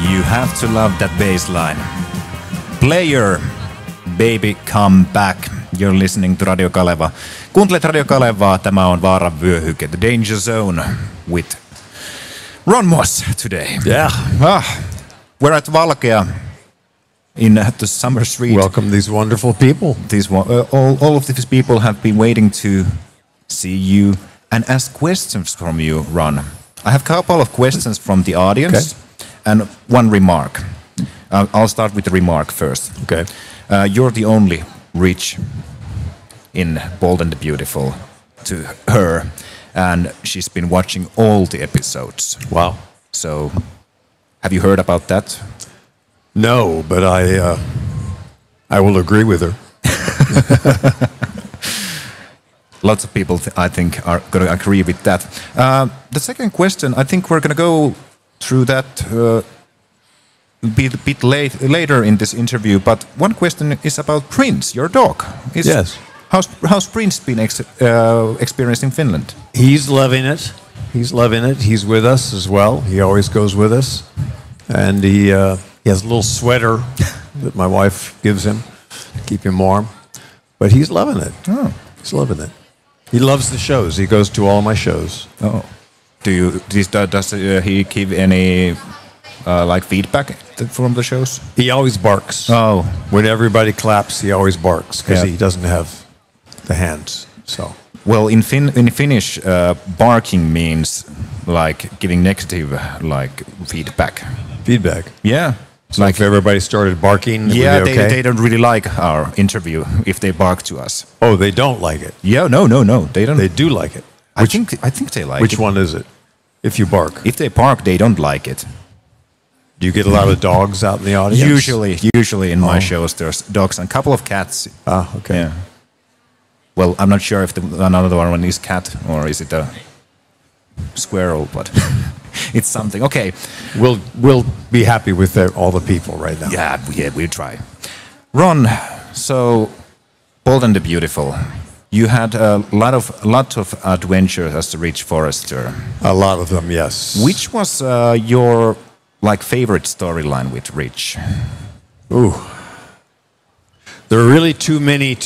You have to love that bass line. Player, baby, come back. You're listening to Radio Kaleva. Kuuntelet Radio Kalevaa. Tämä on Vaaran vyöhyke, The Danger Zone, with Ron Moss today. Yeah. We're at Valkea in the Summer Street. Welcome these wonderful people. All of these people have been waiting to see you and ask questions from you, Ron. I have a couple of questions from the audience and one remark. I'll start with the remark first. Okay. You're the only Rich in Bold and the Beautiful to her, and she's been watching all the episodes. Wow. So, have you heard about that? No, but I will agree with her. Lots of people, I think, are going to agree with that. The second question, I think we're going to go through that a bit later in this interview. But one question is about Prince, your dog. Yes. How's Prince been experienced in Finland? He's loving it. He's loving it. He's with us as well. He always goes with us. And he has a little sweater that my wife gives him to keep him warm. But he's loving it. Oh. He's loving it. He loves the shows. He goes to all my shows. Oh. Does he give any feedback from the shows? He always barks. Oh. When everybody claps, he always barks because he doesn't have the hands. So. Well, in Finnish, barking means like giving negative feedback. Feedback? Yeah. So if everybody started barking, yeah, would be okay? they don't really like our interview if they bark to us. Oh, they don't like it? Yeah, no, they don't. They do like it. I think they like it. Which one is it? If you bark? If they bark, they don't like it. Do you get a lot of dogs out in the audience? Usually in my shows there's dogs and a couple of cats. Ah, okay. Yeah. Well, I'm not sure if another one is cat or is it a squirrel, but it's something. Okay. We'll be happy with all the people right now. Yeah, we'll try. Ron, so Bold and the Beautiful. You had a lot of adventures as a Rich Forrester. A lot of them, yes. Which was your favorite storyline with Rich? Ooh. There are really too many